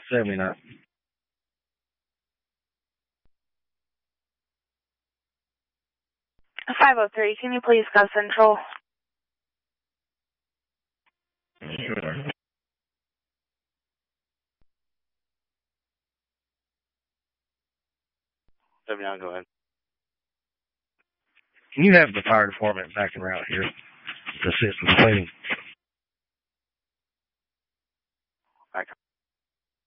79. 503, can you please go Central? Sure. 79, go ahead. Can you have the fire department backing around here to assist with cleaning?